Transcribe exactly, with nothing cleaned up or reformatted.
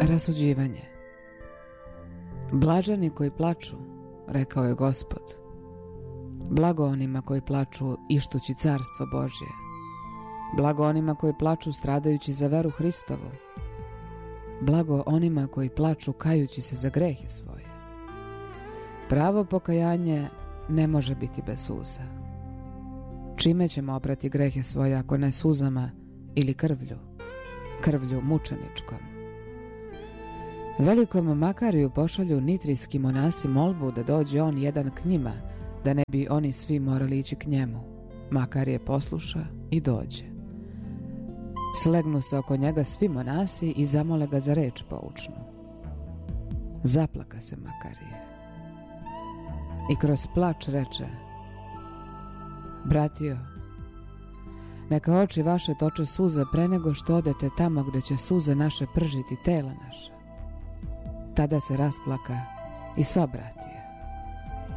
Rasuđivanje. Blaženi koji plaču, rekao je Gospod. Blago onima koji plaču ištući carstvo Božje. Blago onima koji plaču stradajući za veru Hristovu. Blago onima koji plaču kajući se za grehe svoje. Pravo pokajanje ne može biti bez suza. Čime ćemo oprati grehe svoje ako ne suzama ili krvlju, krvlju mučeničkom? Velikom Makariju pošalju nitrijski monasi molbu da dođe on jedan k njima, da ne bi oni svi morali ići k njemu. Makarije posluša i dođe. Slegnu se oko njega svi monasi i zamole ga za reč poučnu. Zaplaka se Makarije i kroz plač reče: Bratio, neka oči vaše toče suze pre nego što odete tamo gde će suze naše pržiti tela naša. Tada se rasplaka i sva bratija.